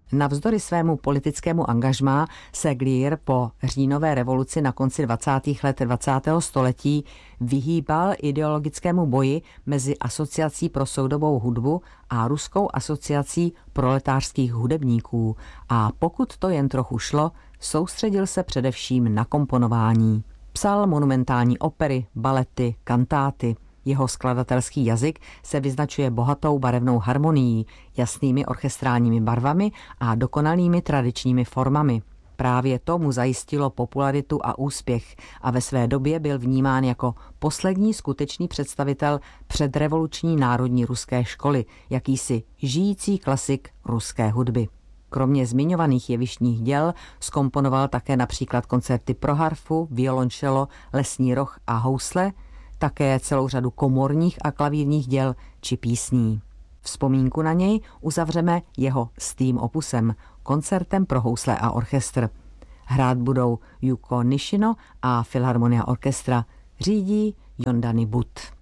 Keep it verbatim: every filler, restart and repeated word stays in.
Navzdory svému politickému angažmá se Glier po říjnové revoluci na konci dvacátých let dvacátého století vyhýbal ideologickému boji mezi Asociací pro soudobou hudbu a Ruskou asociací proletářských hudebníků a pokud to jen trochu šlo, soustředil se především na komponování. Psal monumentální opery, balety, kantáty. Jeho skladatelský jazyk se vyznačuje bohatou barevnou harmonií, jasnými orchestrálními barvami a dokonalými tradičními formami. Právě to mu zajistilo popularitu a úspěch a ve své době byl vnímán jako poslední skutečný představitel předrevoluční národní ruské školy, jakýsi žijící klasik ruské hudby. Kromě zmiňovaných jevištních děl zkomponoval také například koncerty pro harfu, violončelo, lesní roh a housle, také celou řadu komorních a klavírních děl či písní. Vzpomínku na něj uzavřeme jeho stým opusem, koncertem pro housle a orchestr. Hrát budou Yuko Nishino a Filharmonia Orchestra, řídí Yondani Butt.